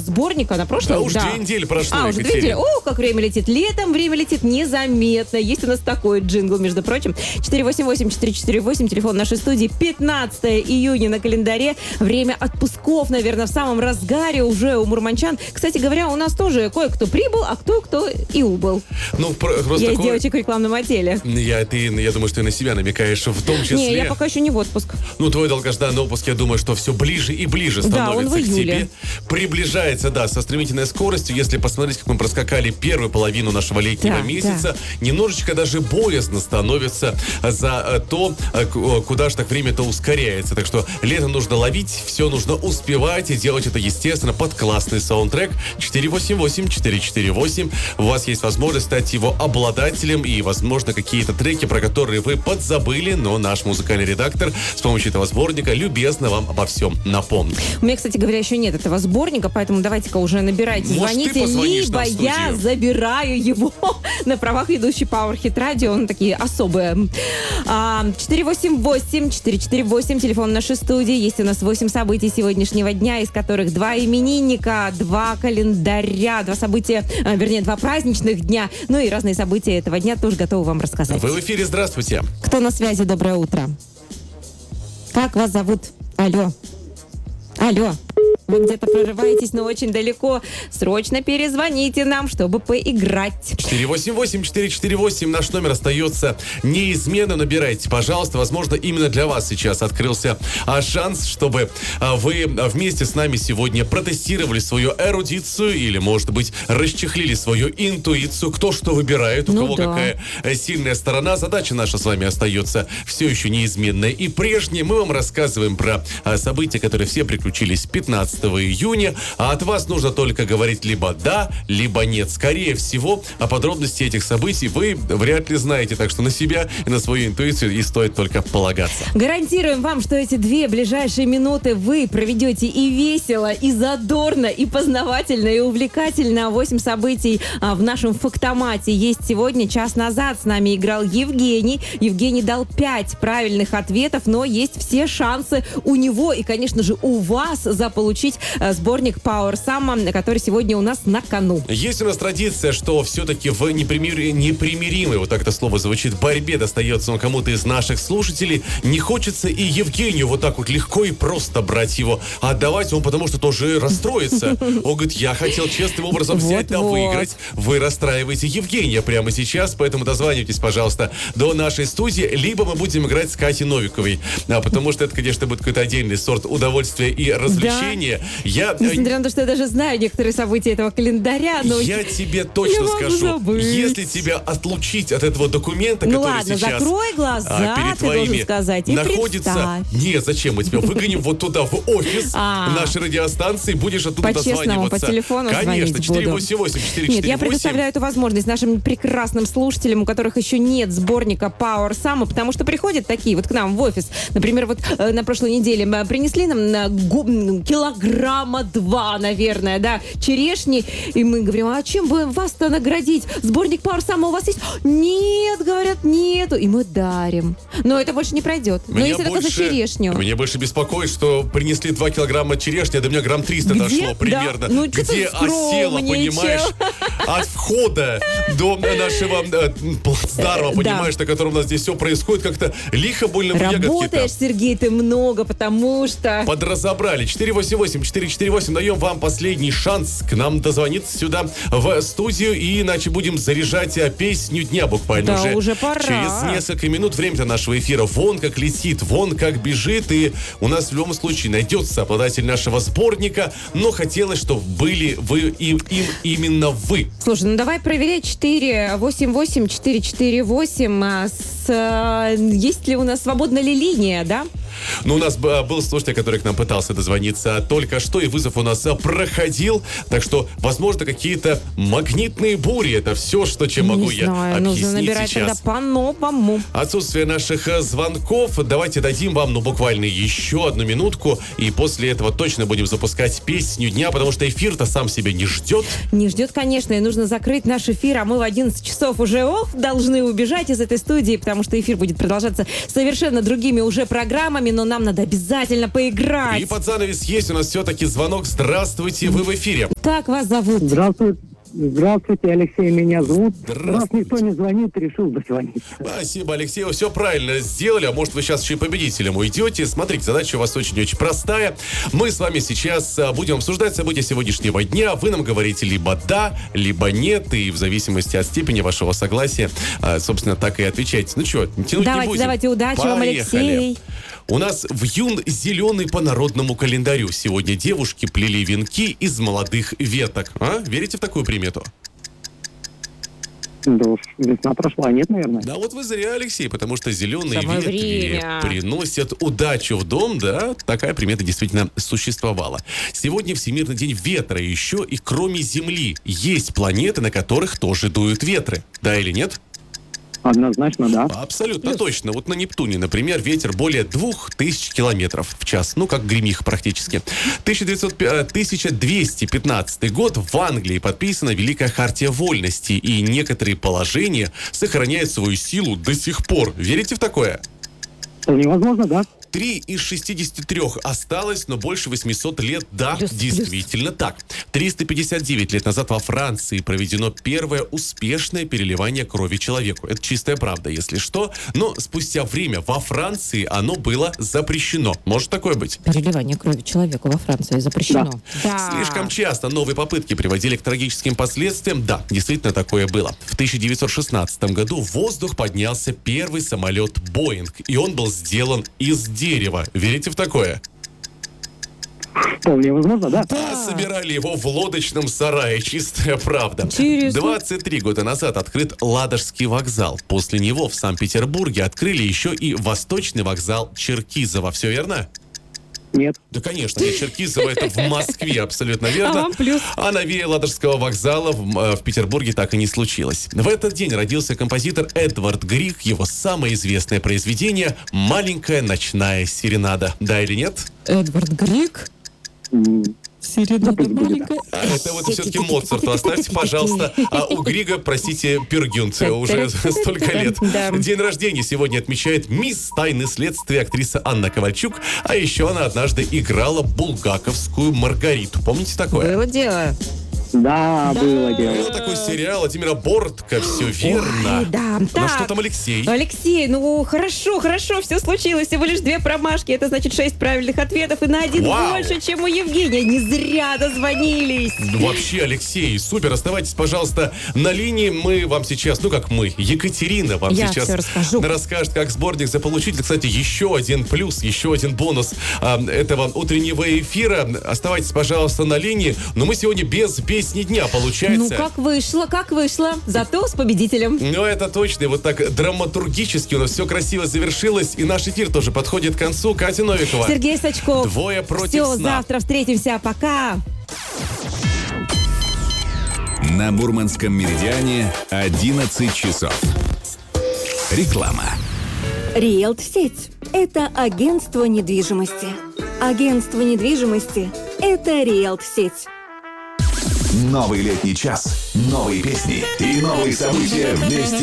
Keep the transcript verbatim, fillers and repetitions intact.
сборника на прошлом. Да, уж две недели прошло. А, уже две недели. О, как время летит. Летом время летит незаметно. Есть у нас такой джингл, между прочим. четыре восемь восемь четыре четыре восемь, телефон нашей студии. пятнадцатое июня на календаре. Время отпусков, наверное, в самом разгаре уже у мурманчан. Кстати говоря, у нас тоже кое-кто прибыл, а кто-кто и убыл. Ну, просто я такое... из девочек в рекламном отделе. Я, ты, я думаю, что ты на себя намекаешь в том числе. Не, я пока еще не в отпуск. Ну, твой долгожданный отпуск, я думаю, что все ближе и ближе становится да, он в к июле. тебе. Приближается, да, со стремительной скоростью. Если посмотреть, как мы проскакали первую половину нашего летнего да, месяца, да. немножечко даже боязно становится за то, куда же так время-то ускоряется. Так что лето нужно ловить, все нужно успевать и делать это, естественно, под классный саундтрек. четыре восемь восемь четыре четыре восемь. У вас есть возможность стать его обладателем и, возможно, какие-то треки, про которые вы подзабыли, но наш музыкальный редактор с помощью этого сборника любезно вам обо всем напомнит. У меня, кстати говоря, еще нет этого сборника, поэтому давайте-ка уже набирайте, Может, звоните, либо я забираю его на правах ведущей Power Hit Radio. Он такие особые. четыре восемь восемь четыре четыре восемь, телефон нашей студии. Есть у нас восемь событий сегодняшнего дня, из которых два именинника, два календаря, два события, вернее, два праздничных дня, ну и разные события этого дня тоже готовы вам рассказать. Вы в эфире, здравствуйте. Кто на связи? Доброе утро. Как вас зовут? Алло. Алло. Вы где-то прорываетесь, но очень далеко. Срочно перезвоните нам, чтобы поиграть. четыре восемь восемь четыре четыре восемь. Наш номер остается неизменно. Набирайте, пожалуйста. Возможно, именно для вас сейчас открылся а, шанс, чтобы а, вы вместе с нами сегодня протестировали свою эрудицию или, может быть, расчехлили свою интуицию. Кто что выбирает, у ну кого да. какая сильная сторона. Задача наша с вами остается все еще неизменная и прежняя. Мы вам рассказываем про а, события, которые все приключились пятнадцатого июня, а от вас нужно только говорить либо да, либо нет. Скорее всего, о подробности этих событий вы вряд ли знаете, так что на себя и на свою интуицию и стоит только полагаться. Гарантируем вам, что эти две ближайшие минуты вы проведете и весело, и задорно, и познавательно, и увлекательно. Восемь событий а, в нашем фактомате есть сегодня. Час назад с нами играл Евгений. Евгений дал пять правильных ответов, но есть все шансы у него и, конечно же, у вас заполучить сборник Power Summer, который сегодня у нас на кону. Есть у нас традиция, что все-таки в непримир... непримиримой, вот так это слово звучит, борьбе достается он кому-то из наших слушателей. Не хочется и Евгению вот так вот легко и просто брать его, а отдавать он, потому что тоже расстроится. Он говорит, я хотел честным образом взять, да выиграть. Вы расстраиваете Евгения прямо сейчас, поэтому дозванивайтесь, пожалуйста, до нашей студии, либо мы будем играть с Катей Новиковой, а, потому что это, конечно, будет какой-то отдельный сорт удовольствия и развлечения. Да. Я, Несмотря на то, что я даже знаю некоторые события этого календаря, но... Я тебе точно скажу, забыть. Если тебя отлучить от этого документа, ну который ладно, сейчас закрой глаза, а, перед ты твоими должен сказать, и находится... представь. Нет, зачем? Мы тебя выгоним вот туда, в офис нашей радиостанции, будешь оттуда по-честному, дозваниваться. по телефону Конечно, четыре восемь восемь четыре четыре восемь. Нет, я предоставляю эту возможность нашим прекрасным слушателям, у которых еще нет сборника Power Summer, потому что приходят такие вот к нам в офис. Например, вот э, на прошлой неделе мы принесли нам на гу- килограмма два, наверное, да, черешни, и мы говорим, а чем бы вас-то наградить? Сборник Power Summer у вас есть? Нет, говорят, нету. И мы дарим. Но это больше не пройдет. Но меня если больше, только за черешню. Меня больше беспокоит, что принесли два килограмма черешни, а до меня грамм триста Где? дошло примерно. Да. Ну, где осела, понимаешь, от входа до нашего э, плацдарма, понимаешь, на котором у нас здесь все происходит, как-то лихо больно в ягодки. Работаешь, Сергей, ты много, потому что... Подразобрали. четыре восемь восемь четыре четыре восемь. Даем вам последний шанс к нам дозвониться сюда в студию, и иначе будем заряжать песню дня буквально да, уже. уже пора. Через несколько минут время-то нашего эфира вон как летит, вон как бежит, и у нас в любом случае найдется обладатель нашего сборника, но хотелось, чтобы были вы им, им именно вы. Слушай, ну давай проверять четыре восемь восемь четыре четыре восемь. А, с, а, есть ли у нас, свободна ли линия, да? Ну, у нас был слушатель, который к нам пытался дозвониться только что, и вызов у нас проходил. Так что, возможно, какие-то магнитные бури. Это все, что, чем могу Не я знаю, объяснить нужно набирать сейчас. тогда по-новому. Отсутствие наших звонков. Давайте дадим вам, ну, буквально еще одну минутку, и после этого точно будем запускать песню дня, потому что эфир-то сам себя не ждет. Не ждет, конечно, и нужно закрыть наш эфир, а мы в одиннадцать часов уже ох, должны убежать из этой студии, потому что эфир будет продолжаться совершенно другими уже программами. вами, но нам надо обязательно поиграть. И под занавес есть у нас все-таки звонок. Здравствуйте, вы в эфире. Как вас зовут? Здравствуйте. Здравствуйте, Алексей меня зовут. Раз Здравствуйте. никто не звонит, решил дозвониться. Спасибо, Алексей, вы все правильно сделали, а может вы сейчас еще и победителем уйдете. Смотрите, задача у вас очень-очень простая. Мы с вами сейчас а, будем обсуждать события сегодняшнего дня. Вы нам говорите либо да, либо нет, и в зависимости от степени вашего согласия, а, собственно, так и отвечайте. Ну что, тянуть Давайте, не будем? давайте, удачи вам, Поехали. Алексей. У нас вьюн зеленый по народному календарю. Сегодня девушки плели венки из молодых веток. А? Верите в такую примету? Да уж, весна прошла, нет, наверное? Да вот вы зря, Алексей, потому что зеленые Самое ветви время. приносят удачу в дом, да, такая примета действительно существовала. Сегодня Всемирный день ветра, еще и кроме Земли есть планеты, на которых тоже дуют ветры. Да или нет? Однозначно, да. Абсолютно точно. Вот на Нептуне, например, ветер более двух тысяч километров в час. Ну, как гремих практически. тысяча двести пятнадцатый год в Англии подписана Великая Хартия Вольности, и некоторые положения сохраняют свою силу до сих пор. Верите в такое? Вполне возможно, да. Три из шестидесяти трёх осталось, но больше восьмисот лет, да, Плюс, действительно так. триста пятьдесят девять лет назад во Франции проведено первое успешное переливание крови человеку. Это чистая правда, если что. Но спустя время во Франции оно было запрещено. Может такое быть? Переливание крови человеку во Франции запрещено. Да. Слишком часто новые попытки приводили к трагическим последствиям. Да, действительно такое было. В тысяча девятьсот шестнадцатом году в воздух поднялся первый самолет «Боинг», и он был сделан из дерева. Дерево. Верите в такое? Вполне возможно, да. А собирали его в лодочном сарае. Чистая правда. Интересно. двадцать три года назад открыт Ладожский вокзал. После него в Санкт-Петербурге открыли еще и Восточный вокзал Черкизово. Все верно? Нет. Да, конечно, нет, Черкизово это в Москве, абсолютно верно. А вам плюс. А новее Ладожского вокзала в, э, в Петербурге так и не случилось. В этот день родился композитор Эдвард Григ. Его самое известное произведение «Маленькая ночная серенада». Да или нет? Эдвард Григ. М, Серенада маленькая. А это вот все-таки Моцарту оставьте, пожалуйста. А у Грига, простите, Пергюнце уже столько лет. Да. День рождения сегодня отмечает мисс тайны следствия актриса Анна Ковальчук. А еще она однажды играла булгаковскую Маргариту. Помните такое? Было дело. Да, было Был дело. такой сериал Владимира Бортко, все верно. Ой, да. Ну Так. что там, Алексей? Алексей, ну хорошо, хорошо, все случилось. Всего лишь две промашки. Это значит шесть правильных ответов и на один Вау. больше, чем у Евгения. Не зря дозвонились. Ну, вообще, Алексей, супер. Оставайтесь, пожалуйста, на линии. Мы вам сейчас, ну как мы, Екатерина вам Я сейчас всё расскажу. расскажет, как сборник заполучить. Кстати, еще один плюс, еще один бонус а, этого утреннего эфира. Оставайтесь, пожалуйста, на линии. Но мы сегодня без песни дня, получается. Ну, как вышло, как вышло. Зато с победителем. Ну, это точно. И вот так драматургически у нас все красиво завершилось. И наш эфир тоже подходит к концу. Катя Новикова. Сергей Сачков. Двое против Все, сна. завтра встретимся. Пока. На Мурманском меридиане одиннадцать часов. Реклама. Риэлт-сеть – это агентство недвижимости. Агентство недвижимости – это Риэлт-сеть. Новый летний час, новые песни и новые события вместе